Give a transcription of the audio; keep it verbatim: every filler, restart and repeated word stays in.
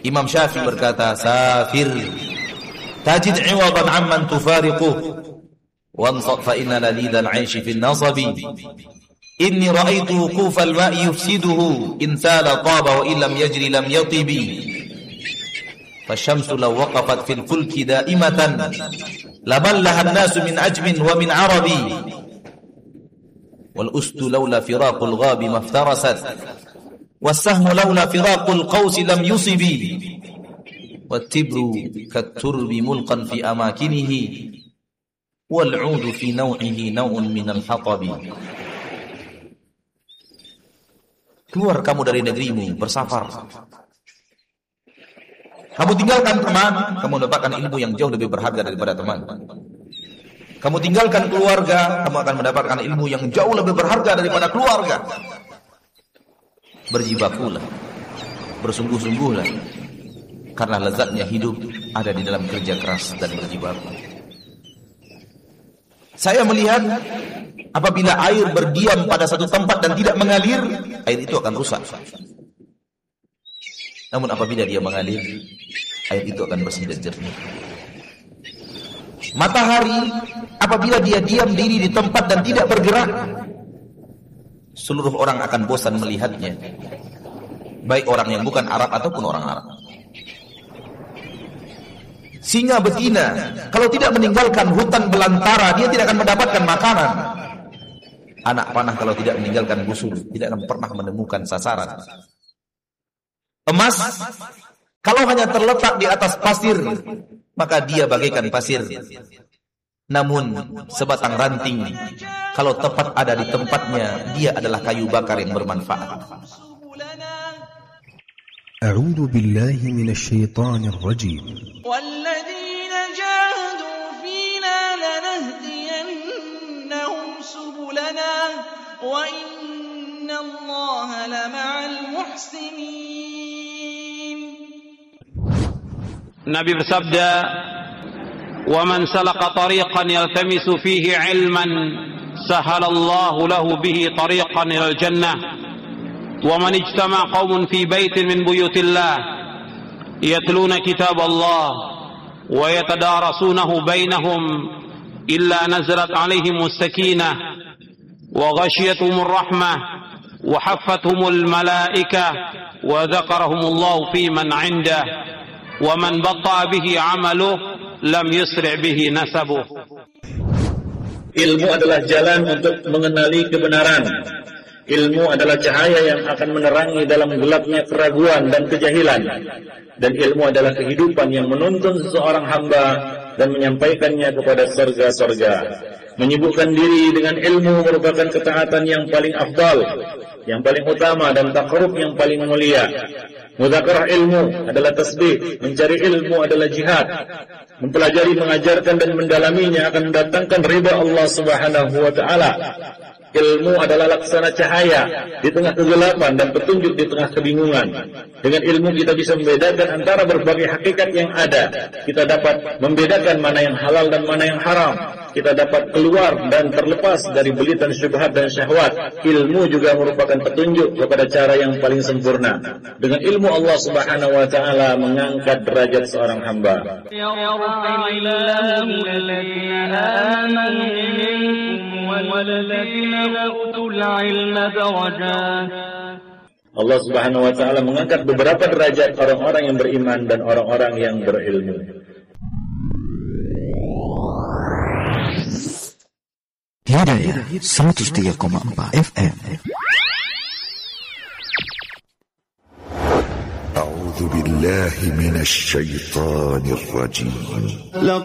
Imam Syafi'i berkata, safir tajid 'iwadan 'amman tufariquh wansat fa inna ladidal 'aishi fil nasabi inni ra'aitu wuqufal ma'i yufsiduhu in sala taba wa illam yajri lam yatibi fasyamsu law waqafat fil fulki da'imatan laballaha an-nasu min ajmin wa min 'arabi wal ustu laula firaqul ghabi maftarasat was-sahmu laula firaqul qausi lam yusibi wat-tibru kat-turbi mulqan fi amakinihi wal-'udu fi naw'ihi naw'un minal hatabi. Keluar kamu dari negerimu, bersafar. Kamu tinggalkan teman, kamu mendapatkan ilmu yang jauh lebih berharga daripada teman. Kamu tinggalkan keluarga, kamu akan mendapatkan ilmu yang jauh lebih berharga daripada keluarga. Berjibakulah, bersungguh-sungguhlah, karena lezatnya hidup ada di dalam kerja keras dan berjibaku. Saya melihat apabila air berdiam pada satu tempat dan tidak mengalir, air itu akan rusak. Namun apabila dia mengalir, air itu akan bersih dan jernih. Matahari apabila dia diam diri di tempat dan tidak bergerak, seluruh orang akan bosan melihatnya, baik orang yang bukan Arab ataupun orang Arab. Singa betina kalau tidak meninggalkan hutan belantara, dia tidak akan mendapatkan makanan. Anak panah kalau tidak meninggalkan busur, tidak akan pernah menemukan sasaran. Emas kalau hanya terletak di atas pasir, maka dia bagaikan pasir. Namun sebatang ranting kalau tepat ada di tempatnya, dia adalah kayu bakar yang bermanfaat. A'udzu billahi minasy syaithanir rajim. Walladzina jahadu fina lanahdiyannahum subulana wa innallaha lama'al muhsinin. Nabi bersabda, "Wa man salaka tariqan yaltamisu fihi 'ilman, sahalallahu lahu bihi tariqan ilal jannah. Wa man ijtama' qaumun fi baitin min buyutillah yatluna kitab Allah wa yatadarasunahu bainahum illa nazalat 'alaihimus sakinah wa ghashiyatuhumur rahmah wa haffathumul malaikah wa dzakarahumullahu fi man 'indah wa man batta'a bihi 'amaluhu lam yusri' bihi nasabuh." Ilmu adalah jalan untuk mengenali kebenaran. Ilmu adalah cahaya yang akan menerangi dalam gelapnya keraguan dan kejahilan. Dan ilmu adalah kehidupan yang menuntun seseorang hamba dan menyampaikannya kepada surga-surga. Menyibukkan diri dengan ilmu merupakan ketaatan yang paling afdal, yang paling utama, dan takarrub yang paling mulia. Mudzakarah ilmu adalah tasbih, mencari ilmu adalah jihad. Mempelajari, mengajarkan dan mendalaminya akan mendatangkan ridha Allah Subhanahu wa taala. Ilmu adalah laksana cahaya di tengah kegelapan dan petunjuk di tengah kebingungan. Dengan ilmu kita bisa membedakan antara berbagai hakikat yang ada. Kita dapat membedakan mana yang halal dan mana yang haram. Kita dapat keluar dan terlepas dari belitan syubhat dan syahwat. Ilmu juga merupakan petunjuk kepada cara yang paling sempurna. Dengan ilmu Allah Subhanahu wa taala mengangkat derajat seorang hamba. Allah Subhanahu wa taala mengangkat beberapa derajat orang-orang yang beriman dan orang-orang yang berilmu. Hidayah seratus tiga koma empat F M. A'udzu billahi minasy syaithanir rajim.